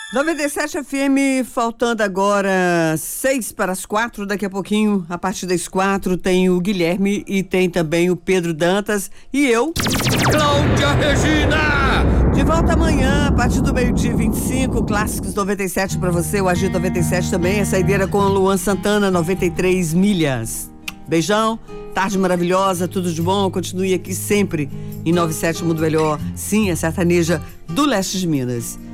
97 FM, faltando agora 6 para as 4, daqui a pouquinho, a partir das 4, tem o Guilherme e tem também o Pedro Dantas e eu, Cláudia Regina! De volta amanhã, a partir do 12h25, Clássicos 97 para você, o Agito 97 também, a saideira com a Luan Santana, 93 milhas. Beijão, tarde maravilhosa, tudo de bom, continue aqui sempre em 97 Mundo Melhor, sim, a sertaneja do Leste de Minas.